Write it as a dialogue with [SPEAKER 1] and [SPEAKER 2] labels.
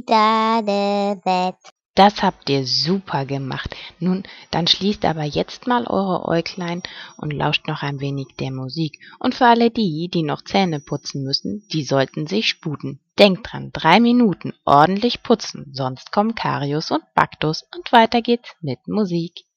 [SPEAKER 1] Dadebett.
[SPEAKER 2] Das habt ihr super gemacht. Nun, dann schließt aber jetzt mal eure Äuglein und lauscht noch ein wenig der Musik. Und für alle die, die noch Zähne putzen müssen, die sollten sich sputen. Denkt dran, 3 Minuten ordentlich putzen, sonst kommen Karius und Baktus und weiter geht's mit Musik.